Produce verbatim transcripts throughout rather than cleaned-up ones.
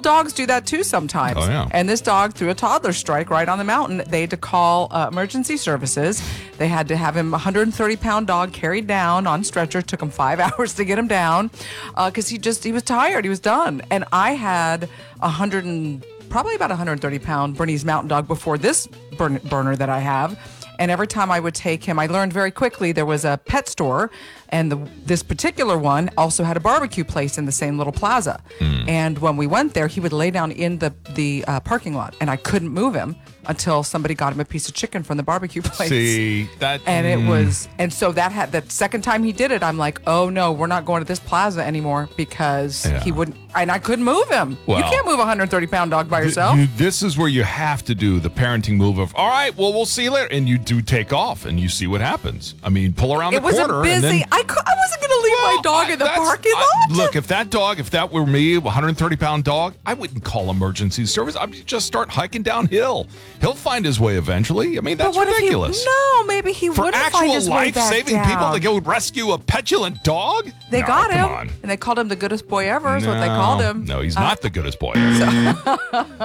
dogs do that too sometimes. Oh, yeah. And this dog threw a toddler strike right on the mountain. They had to call uh, emergency services. They had to have him, a one hundred thirty pound dog, carried down on stretcher. Took him five hours to get him down because uh, he just, he was tired. He was done. And I had a hundred and probably about one hundred thirty pound Bernese Mountain Dog before this burn, burner that I have. And every time I would take him, I learned very quickly there was a pet store, and the, this particular one also had a barbecue place in the same little plaza. Mm. And when we went there, he would lay down in the, the uh, parking lot, and I couldn't move him until somebody got him a piece of chicken from the barbecue place. See, that... And it mm. was... And so that had... The second time he did it, I'm like, oh, no, we're not going to this plaza anymore because yeah. he wouldn't... And I couldn't move him. Well, you can't move a one hundred thirty pound dog by yourself. Th- you, this is where you have to do the parenting move of, all right, well, we'll see you later. And you do take off, and you see what happens. I mean, pull around it the corner. It was busy. And then, I, could, I wasn't going to leave well, my dog I, in the parking lot. I, look, if that dog, if that were me, a one hundred thirty pound dog, I wouldn't call emergency service. I'd just start hiking downhill. He'll find his way eventually. I mean, that's ridiculous. He, no, maybe he For wouldn't find his way back life-saving down. people to go rescue a petulant dog? They no, got him, on. and they called him the goodest boy ever, is no, what they called him. No, he's uh, not the goodest boy ever. So,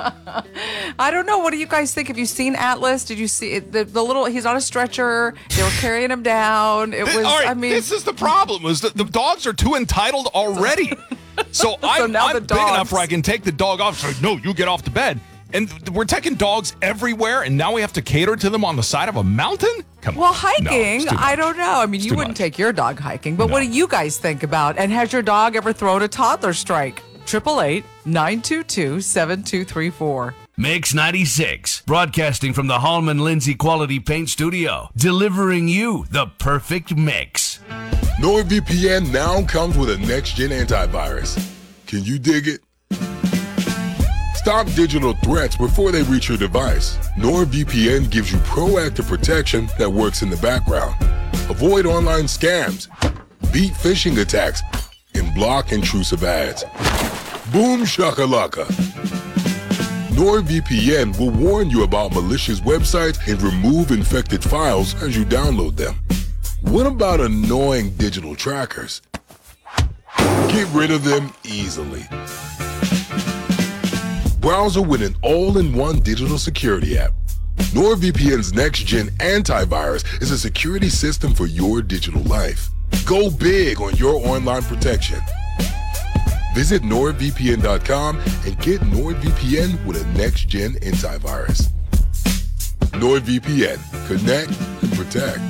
I don't know. What do you guys think? Have you seen Atlas? Did you see it? The, the little, he's on a stretcher. They were carrying him down. It was, All right, I mean. This is the problem, is that the dogs are too entitled already. So, so I'm, now I'm the big dogs. enough where I can take the dog off. So, no, you get off the bed. And we're taking dogs everywhere, and now we have to cater to them on the side of a mountain? Come well, on. hiking, no, I don't know. I mean, it's you wouldn't much. take your dog hiking, but no. what do you guys think about? And has your dog ever thrown a toddler strike? eight eight eight, nine two two, seven two three four. Mix ninety-six, broadcasting from the Hallman Lindsay Quality Paint Studio, delivering you the perfect mix. NordVPN now comes with a next-gen antivirus. Can you dig it? Stop digital threats before they reach your device. NordVPN gives you proactive protection that works in the background. Avoid online scams, beat phishing attacks, and block intrusive ads. Boom shakalaka. NordVPN will warn you about malicious websites and remove infected files as you download them. What about annoying digital trackers? Get rid of them easily. Browser with an all-in-one digital security app. NordVPN's next-gen antivirus is a security system for your digital life. Go big on your online protection. Visit nord V P N dot com and get NordVPN with a next-gen antivirus. NordVPN. Connect and protect.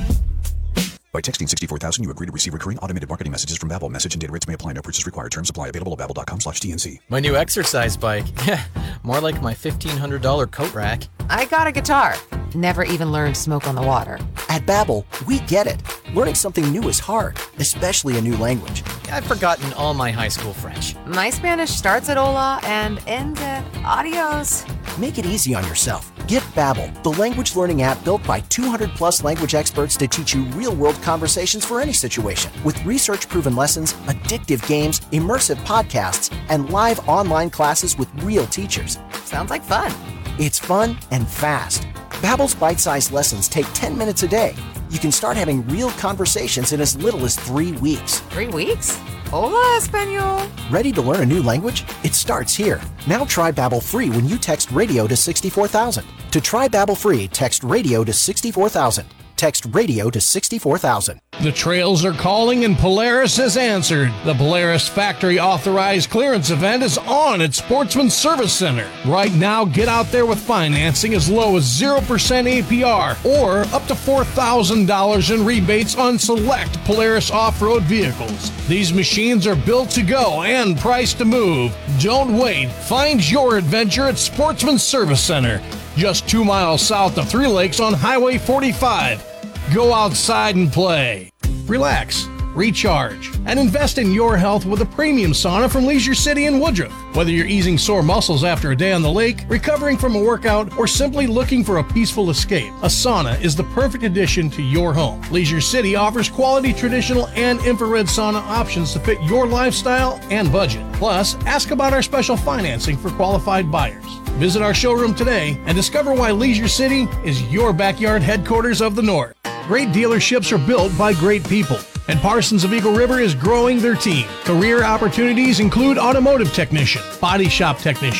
By texting sixty-four thousand, you agree to receive recurring automated marketing messages from Babbel. Message and data rates may apply. No purchase required. Terms apply. Available at babbel dot com slash T N C. My new exercise bike. Yeah, more like my fifteen hundred dollars coat rack. I got a guitar. Never even learned Smoke on the Water. At Babbel, we get it. Learning something new is hard, especially a new language. I've forgotten all my high school French. My Spanish starts at hola and ends at adios. Make it easy on yourself. Get Babbel, the language learning app built by two hundred plus language experts to teach you real-world conversations for any situation. With research-proven lessons, addictive games, immersive podcasts, and live online classes with real teachers. Sounds like fun. It's fun and fast. Babbel's bite-sized lessons take ten minutes a day. You can start having real conversations in as little as three weeks. Three weeks? Hola, Espanol. Ready to learn a new language? It starts here. Now try Babbel free when you text radio to sixty-four thousand. To try Babbel free, text radio to sixty-four thousand. Text radio to sixty-four thousand. The trails are calling and Polaris has answered. The Polaris Factory Authorized Clearance event is on at Sportsman Service Center. Right now, get out there with financing as low as zero percent A P R or up to four thousand dollars in rebates on select Polaris off-road vehicles. These machines are built to go and priced to move. Don't wait. Find your adventure at Sportsman Service Center, just two miles south of Three Lakes on Highway forty-five. Go outside and play. Relax, recharge, and invest in your health with a premium sauna from Leisure City in Woodruff. Whether you're easing sore muscles after a day on the lake, recovering from a workout, or simply looking for a peaceful escape, a sauna is the perfect addition to your home. Leisure City offers quality traditional and infrared sauna options to fit your lifestyle and budget. Plus, ask about our special financing for qualified buyers. Visit our showroom today and discover why Leisure City is your backyard headquarters of the North. Great dealerships are built by great people, and Parsons of Eagle River is growing their team. Career opportunities include automotive technician, body shop technician,